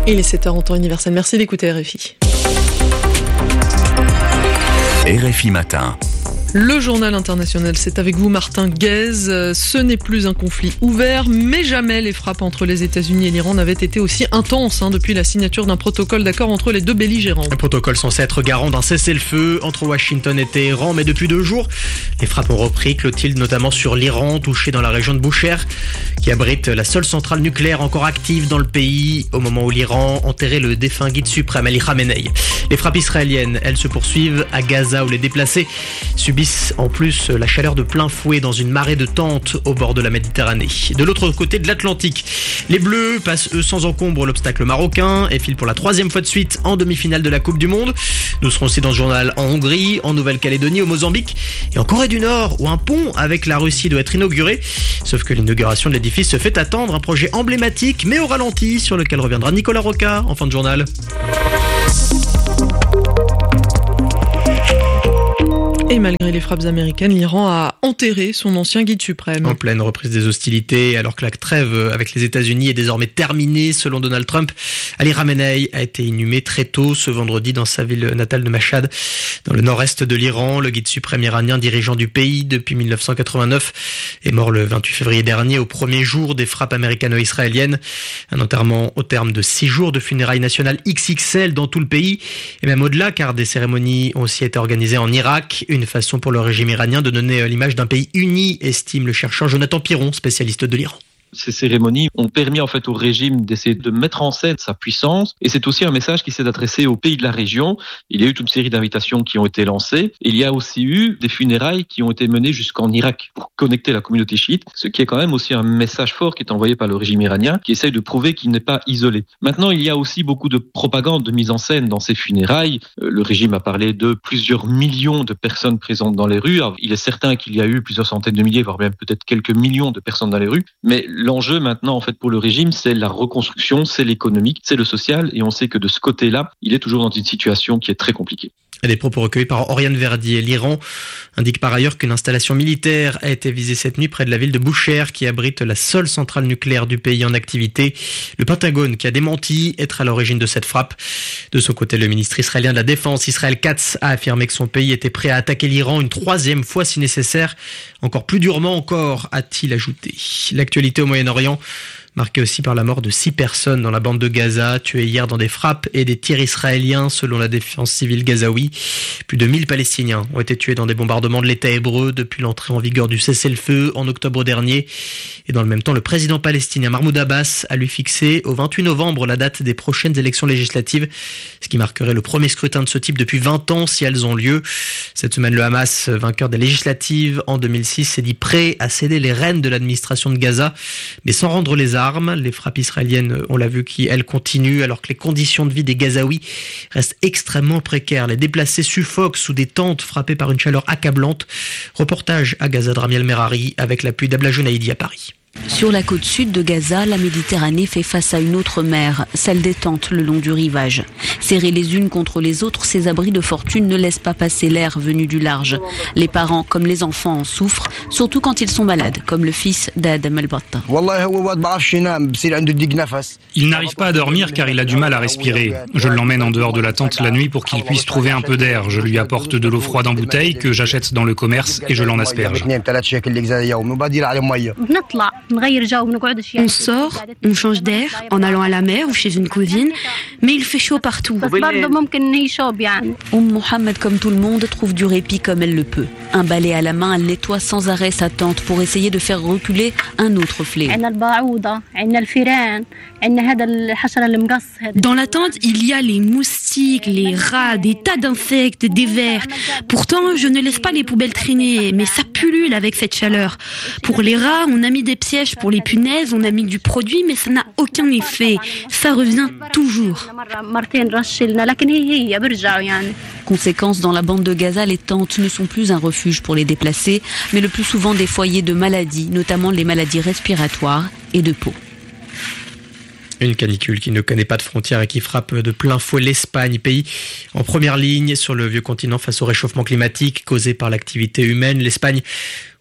Il est 7h en temps universel. Merci d'écouter RFI. RFI Matin. Le journal international, c'est avec vous Martin Guez. Ce n'est plus un conflit ouvert, mais jamais les frappes entre les États-Unis et l'Iran n'avaient été aussi intenses depuis la signature d'un protocole d'accord entre les deux belligérants. Un protocole censé être garant d'un cessez-le-feu entre Washington et Téhéran, mais depuis 2 jours, les frappes ont repris. Clotilde, notamment sur l'Iran, touché dans la région de Bushehr, qui abrite la seule centrale nucléaire encore active dans le pays, au moment où l'Iran enterrait le défunt guide suprême Ali Khamenei. Les frappes israéliennes, elles se poursuivent à Gaza, où les déplacés subissent en plus la chaleur de plein fouet dans une marée de tentes au bord de la Méditerranée. De l'autre côté de l'Atlantique, les Bleus passent eux sans encombre l'obstacle marocain et filent pour la 3e fois de suite en demi-finale de la Coupe du Monde. Nous serons aussi dans ce journal en Hongrie, en Nouvelle-Calédonie, au Mozambique et en Corée du Nord, où un pont avec la Russie doit être inauguré. Sauf que l'inauguration de l'édifice se fait attendre, un projet emblématique mais au ralenti sur lequel reviendra Nicolas Roca en fin de journal. Et malgré les frappes américaines, l'Iran a enterré son ancien guide suprême. En pleine reprise des hostilités, alors que la trêve avec les États-Unis est désormais terminée, selon Donald Trump, Ali Khamenei a été inhumé très tôt ce vendredi dans sa ville natale de Mashhad, dans le nord-est de l'Iran. Le guide suprême iranien, dirigeant du pays depuis 1989, est mort le 28 février dernier, au premier jour des frappes américano-israéliennes. Un enterrement au terme de 6 jours de funérailles nationales XXL dans tout le pays, et même au-delà, car des cérémonies ont aussi été organisées en Irak. Une façon pour le régime iranien de donner l'image d'un pays uni, estime le chercheur Jonathan Piron, spécialiste de l'Iran. Ces cérémonies ont permis en fait au régime d'essayer de mettre en scène sa puissance, et c'est aussi un message qui s'est adressé aux pays de la région. Il y a eu toute une série d'invitations qui ont été lancées. Il y a aussi eu des funérailles qui ont été menées jusqu'en Irak pour connecter la communauté chiite, ce qui est quand même aussi un message fort qui est envoyé par le régime iranien, qui essaye de prouver qu'il n'est pas isolé. Maintenant, il y a aussi beaucoup de propagande, de mise en scène dans ces funérailles. Le régime a parlé de plusieurs millions de personnes présentes dans les rues. Alors, il est certain qu'il y a eu plusieurs centaines de milliers, voire même peut-être quelques millions de personnes dans les rues, mais l'enjeu maintenant en fait pour le régime, c'est la reconstruction, c'est l'économique, c'est le social, et on sait que de ce côté-là, il est toujours dans une situation qui est très compliquée. Des propos recueillis par Oriane Verdier. L'Iran indique par ailleurs qu'une installation militaire a été visée cette nuit près de la ville de Bushehr, qui abrite la seule centrale nucléaire du pays en activité. Le Pentagone qui a démenti être à l'origine de cette frappe. De son côté, le ministre israélien de la Défense, Israël Katz, a affirmé que son pays était prêt à attaquer l'Iran une 3e fois si nécessaire. Encore plus durement encore, a-t-il ajouté. L'actualité au Moyen-Orient, marqué aussi par la mort de 6 personnes dans la bande de Gaza, tuées hier dans des frappes et des tirs israéliens selon la défense civile gazaoui. Plus de 1000 Palestiniens ont été tués dans des bombardements de l'État hébreu depuis l'entrée en vigueur du cessez-le-feu en octobre dernier. Et dans le même temps, le président palestinien Mahmoud Abbas a lui fixé au 28 novembre la date des prochaines élections législatives, ce qui marquerait le premier scrutin de ce type depuis 20 ans si elles ont lieu. Cette semaine, le Hamas, vainqueur des législatives en 2006, s'est dit prêt à céder les rênes de l'administration de Gaza, mais sans rendre les armes. Les frappes israéliennes, on l'a vu, qui elles continuent alors que les conditions de vie des Gazaouis restent extrêmement précaires. Les déplacés suffoquent sous des tentes frappées par une chaleur accablante. Reportage à Gaza de Ramiel Merari avec l'appui d'Abla Junaïdi à Paris. Sur la côte sud de Gaza, la Méditerranée fait face à une autre mer, celle des tentes le long du rivage. Serrées les unes contre les autres, ces abris de fortune ne laissent pas passer l'air venu du large. Les parents comme les enfants en souffrent, surtout quand ils sont malades, comme le fils d'Adam El-Batta. Il n'arrive pas à dormir car il a du mal à respirer. Je l'emmène en dehors de la tente la nuit pour qu'il puisse trouver un peu d'air. Je lui apporte de l'eau froide en bouteille que j'achète dans le commerce et je l'en asperge. On sort, on change d'air en allant à la mer ou chez une cousine, mais il fait chaud partout. Mohamed, comme tout le monde, trouve du répit comme elle le peut. Un balai à la main, elle nettoie sans arrêt sa tente pour essayer de faire reculer un autre fléau. Dans la tente, il y a les moustiques, les rats, des tas d'insectes, des vers. Pourtant, je ne laisse pas les poubelles traîner, mais ça pullule avec cette chaleur. Pour les rats, on a mis des pièges. Pour les punaises, on a mis du produit, mais ça n'a aucun effet. Ça revient toujours. Conséquence, dans la bande de Gaza, les tentes ne sont plus un refuge pour les déplacés, mais le plus souvent des foyers de maladies, notamment les maladies respiratoires et de peau. Une canicule qui ne connaît pas de frontières et qui frappe de plein fouet l'Espagne, pays en première ligne sur le vieux continent face au réchauffement climatique causé par l'activité humaine. L'Espagne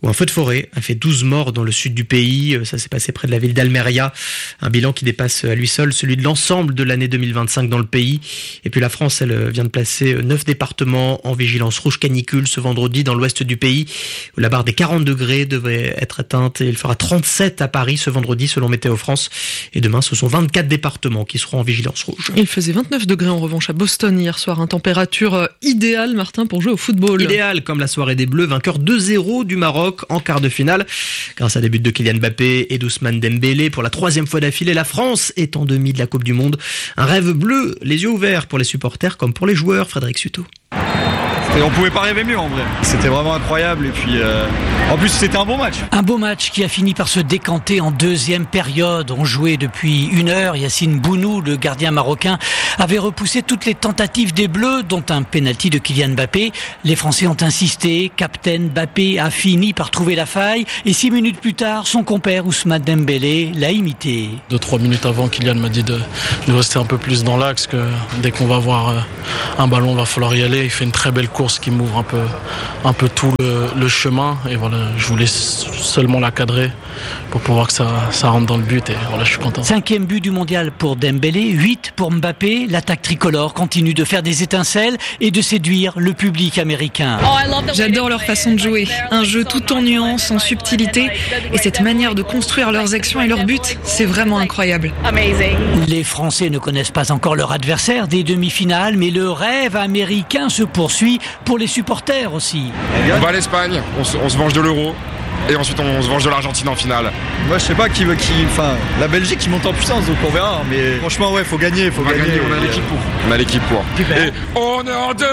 Ou un feu de forêt a fait 12 morts dans le sud du pays. Ça s'est passé près de la ville d'Almeria. Un bilan qui dépasse à lui seul celui de l'ensemble de l'année 2025 dans le pays. Et puis la France, elle vient de placer 9 départements en vigilance rouge canicule ce vendredi dans l'ouest du pays, où la barre des 40 degrés devrait être atteinte. Et il fera 37 à Paris ce vendredi selon Météo France. Et demain, ce sont 24 départements qui seront en vigilance rouge. Il faisait 29 degrés en revanche à Boston hier soir. Une température idéale, Martin, pour jouer au football. Idéal, comme la soirée des Bleus, vainqueur 2-0 du Maroc en quart de finale. Grâce à des buts de Kylian Mbappé et d'Ousmane Dembélé, pour la 3e fois d'affilée, la France est en demi de la Coupe du Monde. Un rêve bleu, les yeux ouverts pour les supporters comme pour les joueurs. Frédéric Suto. Et on pouvait pas rêver mieux en vrai. C'était vraiment incroyable et puis en plus c'était un bon match. Un beau match qui a fini par se décanter en deuxième période. On jouait depuis 1 heure. Yacine Bounou, le gardien marocain, avait repoussé toutes les tentatives des Bleus, dont un pénalty de Kylian Mbappé. Les Français ont insisté. Captain Mbappé a fini par trouver la faille. Et 6 minutes plus tard, son compère Ousmane Dembélé l'a imité. 2-3 minutes avant, Kylian m'a dit de rester un peu plus dans l'axe, que dès qu'on va avoir un ballon, il va falloir y aller. Il fait une très belle course qui m'ouvre un peu tout le chemin, et voilà, je voulais seulement la cadrer pour pouvoir que ça rentre dans le but, et voilà, je suis content. 5e but du mondial pour Dembélé, 8 pour Mbappé. L'attaque tricolore continue de faire des étincelles et de séduire le public américain. J'adore leur façon de jouer, un jeu tout en nuances, en subtilité, et cette manière de construire leurs actions et leurs buts, c'est vraiment incroyable. Les Français ne connaissent pas encore leur adversaire des demi-finales, mais le rêve américain se poursuit pour les supporters aussi. On va à l'Espagne, on se venge de l'Euro. Et ensuite on se venge de l'Argentine en finale. Moi je sais pas enfin la Belgique qui monte en puissance, donc on verra. Mais franchement ouais, faut gagner, on a l'équipe pour. On a l'équipe pour. Et on est en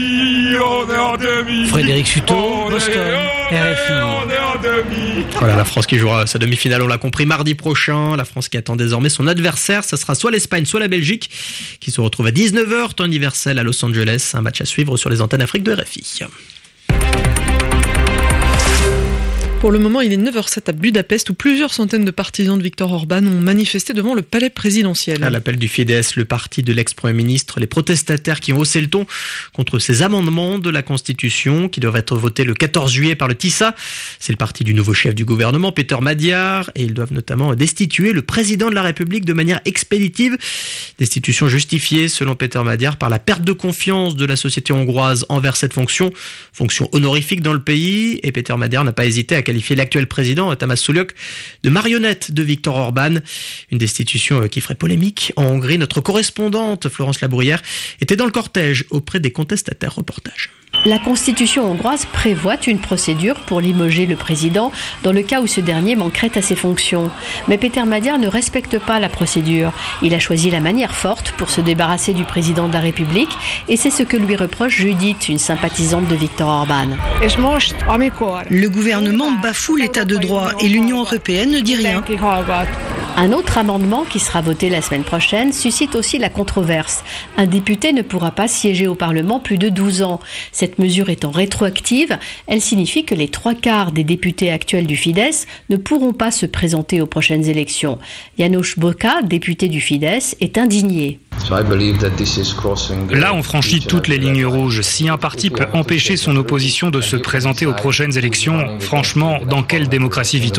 demi. Frédéric Suto, Boston, RFI. On est en demi. Voilà, la France qui jouera sa demi-finale, on l'a compris, mardi prochain. La France qui attend désormais son adversaire, ça sera soit l'Espagne, soit la Belgique, qui se retrouve à 19h, temps universel à Los Angeles. Un match à suivre sur les antennes Afrique de RFI. Pour le moment, il est 9h07 à Budapest où plusieurs centaines de partisans de Viktor Orban ont manifesté devant le palais présidentiel. À l'appel du Fidesz, le parti de l'ex-premier ministre, les protestataires qui ont haussé le ton contre ces amendements de la Constitution qui doivent être votés le 14 juillet par le TISA. C'est le parti du nouveau chef du gouvernement, Péter Magyar, et ils doivent notamment destituer le président de la République de manière expéditive. Destitution justifiée, selon Péter Magyar, par la perte de confiance de la société hongroise envers cette fonction honorifique dans le pays. Et Péter Magyar n'a pas hésité à qualifier l'actuel président, Tamás Sulök, de marionnette de Viktor Orban. Une destitution qui ferait polémique en Hongrie. Notre correspondante, Florence Labruyère, était dans le cortège auprès des contestataires. Reportage. La Constitution hongroise prévoit une procédure pour limoger le président dans le cas où ce dernier manquerait à ses fonctions. Mais Péter Magyar ne respecte pas la procédure. Il a choisi la manière forte pour se débarrasser du président de la République et c'est ce que lui reproche Judith, une sympathisante de Viktor Orban. Le gouvernement bafoue l'état de droit et l'Union européenne ne dit rien. Un autre amendement qui sera voté la semaine prochaine suscite aussi la controverse. Un député ne pourra pas siéger au Parlement plus de 12 ans. Cette mesure étant rétroactive, elle signifie que les 3/4 des députés actuels du Fidesz ne pourront pas se présenter aux prochaines élections. János Boka, député du Fidesz, est indigné. Là, on franchit toutes les lignes rouges. Si un parti peut empêcher son opposition de se présenter aux prochaines élections, franchement, dans quelle démocratie vit-on ?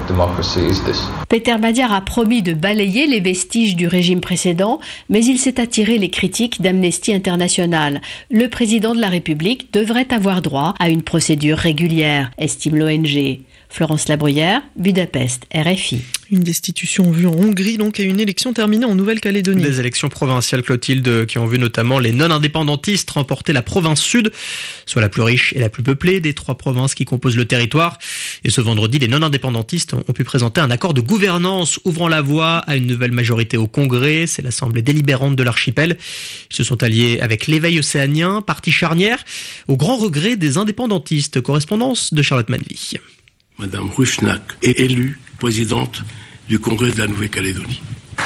Péter Magyar a promis de balayer les vestiges du régime précédent, mais il s'est attiré les critiques d'Amnesty International. Le président de la République devrait avoir droit à une procédure régulière, estime l'ONG. Florence Labruyère, Budapest, RFI. Une destitution vue en Hongrie donc et une élection terminée en Nouvelle-Calédonie. Des élections provinciales, Clotilde, qui ont vu notamment les non-indépendantistes remporter la province sud, soit la plus riche et la plus peuplée des 3 provinces qui composent le territoire. Et ce vendredi, les non-indépendantistes ont pu présenter un accord de gouvernance ouvrant la voie à une nouvelle majorité au Congrès. C'est l'Assemblée délibérante de l'archipel. Ils se sont alliés avec l'Éveil océanien, parti charnière, au grand regret des indépendantistes. Correspondance de Charlotte Manvy. Madame Rusnak est élue présidente du Congrès de la Nouvelle-Calédonie.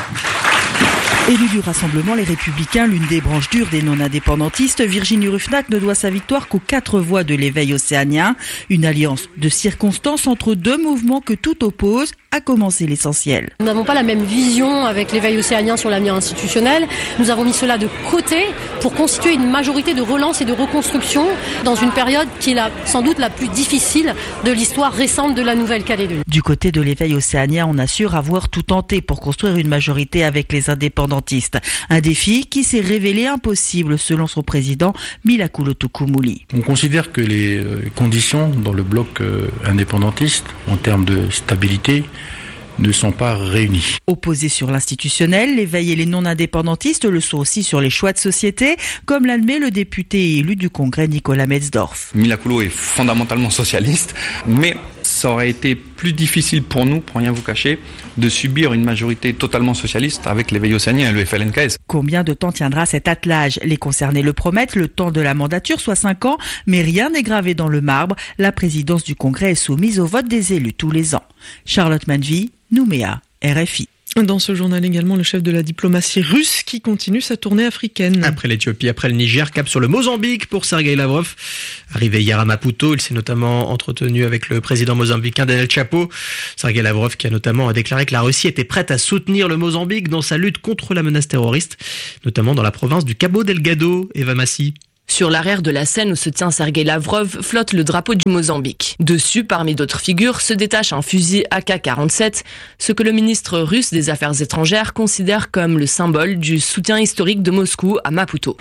Élue du Rassemblement Les Républicains, l'une des branches dures des non-indépendantistes, Virginie Ruffnack ne doit sa victoire qu'aux 4 voix de l'Éveil océanien. Une alliance de circonstances entre 2 mouvements que tout oppose, à commencer l'essentiel. Nous n'avons pas la même vision avec l'éveil océanien sur l'avenir institutionnel. Nous avons mis cela de côté pour constituer une majorité de relance et de reconstruction dans une période qui est sans doute la plus difficile de l'histoire récente de la Nouvelle-Calédonie. Du côté de l'éveil océanien, on assure avoir tout tenté pour construire une majorité avec les indépendantistes. Un défi qui s'est révélé impossible selon son président Milakulo Tukumuli. On considère que les conditions dans le bloc indépendantiste, en termes de stabilité, ne sont pas réunis. Opposés sur l'institutionnel, l'éveil et les non-indépendantistes le sont aussi sur les choix de société, comme l'admet le député élu du Congrès Nicolas Metzdorf. Milakulo est fondamentalement socialiste, mais ça aurait été plus difficile pour nous, pour rien vous cacher, de subir une majorité totalement socialiste avec l'éveil océanien et le FLNKS. Combien de temps tiendra cet attelage ? Les concernés le promettent, le temps de la mandature, soit 5 ans, mais rien n'est gravé dans le marbre. La présidence du Congrès est soumise au vote des élus tous les ans. Charlotte Manvy, Nouméa, RFI. Dans ce journal également, le chef de la diplomatie russe qui continue sa tournée africaine. Après l'Éthiopie, après le Niger, cap sur le Mozambique pour Sergueï Lavrov. Arrivé hier à Maputo, il s'est notamment entretenu avec le président mozambicain Daniel Chapo. Sergueï Lavrov qui a notamment déclaré que la Russie était prête à soutenir le Mozambique dans sa lutte contre la menace terroriste, notamment dans la province du Cabo Delgado. Eva Massi. Sur l'arrière de la scène où se tient Sergueï Lavrov flotte le drapeau du Mozambique. Dessus, parmi d'autres figures, se détache un fusil AK-47, ce que le ministre russe des Affaires étrangères considère comme le symbole du soutien historique de Moscou à Maputo.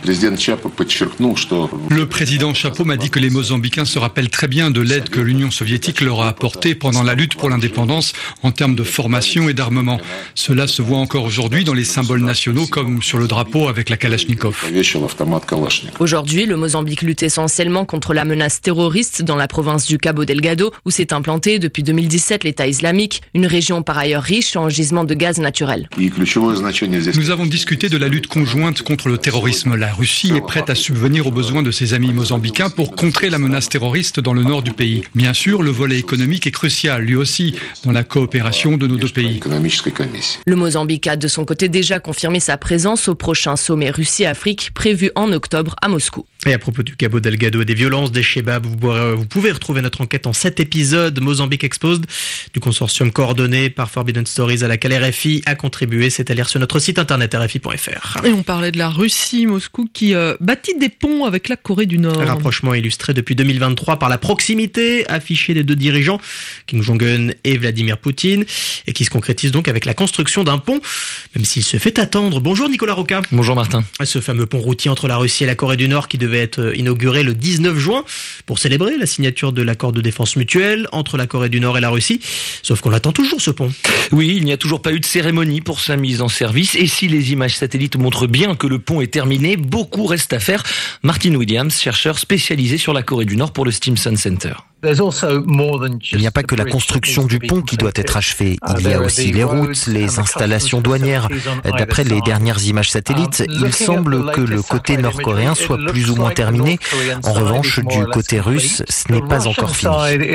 Le président Chapo m'a dit que les Mozambicains se rappellent très bien de l'aide que l'Union soviétique leur a apportée pendant la lutte pour l'indépendance en termes de formation et d'armement. Cela se voit encore aujourd'hui dans les symboles nationaux comme sur le drapeau avec la Kalachnikov. Aujourd'hui, le Mozambique lutte essentiellement contre la menace terroriste dans la province du Cabo Delgado, où s'est implanté depuis 2017 l'État islamique, une région par ailleurs riche en gisements de gaz naturel. Nous avons discuté de la lutte conjointe contre le terrorisme. La Russie est prête à subvenir aux besoins de ses amis mozambicains pour contrer la menace terroriste dans le nord du pays. Bien sûr, le volet économique est crucial, lui aussi, dans la coopération de nos deux pays. Le Mozambique a de son côté déjà confirmé sa présence au prochain sommet Russie-Afrique prévu en octobre à Moscou. Et à propos du Cabo Delgado et des violences des Chebab, vous pouvez retrouver notre enquête en 7 épisodes, Mozambique Exposed, du consortium coordonné par Forbidden Stories à laquelle RFI a contribué. C'est à lire sur notre site internet rfi.fr. Et on parlait de la Russie, Moscou qui bâtit des ponts avec la Corée du Nord. Un rapprochement illustré depuis 2023 par la proximité affichée des deux dirigeants, Kim Jong-un et Vladimir Poutine, et qui se concrétise donc avec la construction d'un pont, même s'il se fait attendre. Bonjour Nicolas Roca. Bonjour Martin. Ce fameux pont routier entre la Russie et la Corée du Nord qui devait être inauguré le 19 juin pour célébrer la signature de l'accord de défense mutuelle entre la Corée du Nord et la Russie. Sauf qu'on attend toujours ce pont. Oui, il n'y a toujours pas eu de cérémonie pour sa mise en service. Et si les images satellites montrent bien que le pont est terminé, beaucoup reste à faire. Martin Williams, chercheur spécialisé sur la Corée du Nord pour le Stimson Center. Il n'y a pas que la construction du pont qui doit être achevée. Il y a aussi les routes, les installations douanières. D'après les dernières images satellites, il semble que le côté nord-coréen soit plus ou moins terminé. En revanche, du côté russe, ce n'est pas encore fini.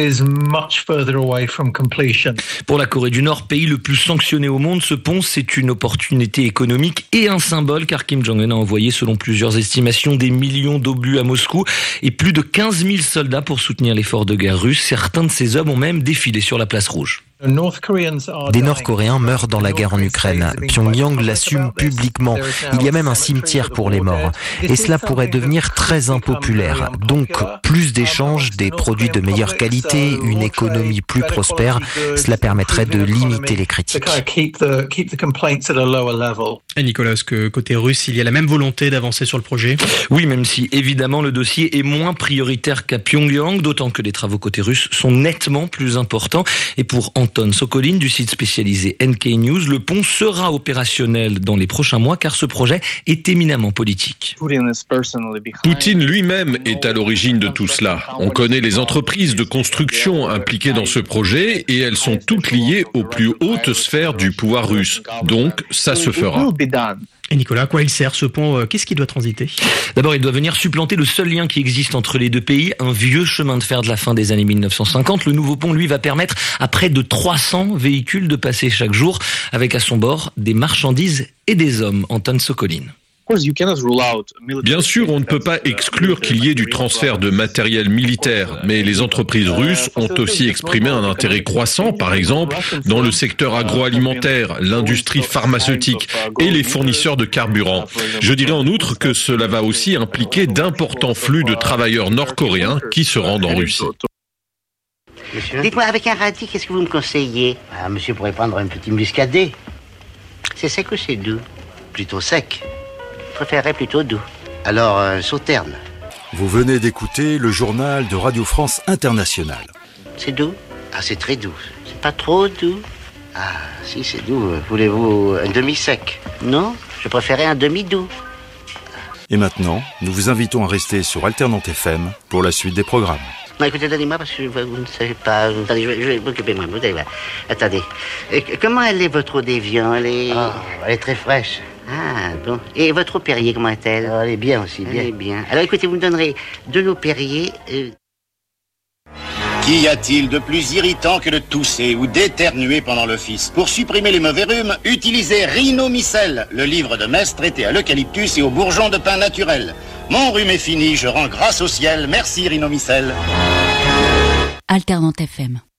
Pour la Corée du Nord, pays le plus sanctionné au monde, ce pont, c'est une opportunité économique et un symbole, car Kim Jong-un a envoyé, selon plusieurs estimations, des millions d'obus à Moscou et plus de 15 000 soldats pour soutenir l'effort de guerre russe. Certains de ces hommes ont même défilé sur la place rouge. Des Nord-Coréens meurent dans la guerre en Ukraine. Pyongyang l'assume publiquement. Il y a même un cimetière pour les morts. Et cela pourrait devenir très impopulaire. Donc, plus d'échanges, des produits de meilleure qualité, une économie plus prospère, cela permettrait de limiter les critiques. Et Nicolas, est-ce que côté russe, il y a la même volonté d'avancer sur le projet ? Oui, même si évidemment le dossier est moins prioritaire qu'à Pyongyang, d'autant que les travaux côté russe sont nettement plus importants. Et pour Anton Sokolin du site spécialisé NK News, le pont sera opérationnel dans les prochains mois car ce projet est éminemment politique. Poutine lui-même est à l'origine de tout cela. On connaît les entreprises de construction impliquées dans ce projet et elles sont toutes liées aux plus hautes sphères du pouvoir russe. Donc, ça se fera. Et Nicolas, à quoi il sert ce pont ? Qu'est-ce qui doit transiter ? D'abord, il doit venir supplanter le seul lien qui existe entre les deux pays, un vieux chemin de fer de la fin des années 1950. Le nouveau pont, lui, va permettre à près de 300 véhicules de passer chaque jour, avec à son bord des marchandises et des hommes. Anton Sokolin. Bien sûr, on ne peut pas exclure qu'il y ait du transfert de matériel militaire, mais les entreprises russes ont aussi exprimé un intérêt croissant, par exemple, dans le secteur agroalimentaire, l'industrie pharmaceutique et les fournisseurs de carburant. Je dirais en outre que cela va aussi impliquer d'importants flux de travailleurs nord-coréens qui se rendent en Russie. Dites-moi, avec un radis, qu'est-ce que vous me conseillez? Monsieur pourrait prendre un petit muscadet. C'est sec ou c'est doux? Plutôt sec. Je préférerais plutôt doux. Alors, sauterne. Vous venez d'écouter le journal de Radio France Internationale. C'est doux? Ah, c'est très doux. C'est pas trop doux? Ah, si, c'est doux. Voulez-vous un demi-sec? Non, je préférais un demi-doux. Et maintenant, nous vous invitons à rester sur Alternante FM pour la suite des programmes. Non, écoutez, donnez-moi parce que vous ne savez pas. Attendez, je vais m'occuper moi. Attendez. Comment elle est, votre eau d'Évian? Elle est très fraîche. Ah, bon. Et votre eau Perrier, comment est-elle? Elle est bien aussi, bien. Elle est bien. Alors écoutez, vous me donnerez de l'eau Perrier. Qu'y a-t-il de plus irritant que de tousser ou d'éternuer pendant l'office? Pour supprimer les mauvais rhumes, utilisez Rhinomycel, le livre de messe traité à l'eucalyptus et au bourgeon de pin naturel. Mon rhume est fini, je rends grâce au ciel. Merci Rhinomycel. Alternante FM.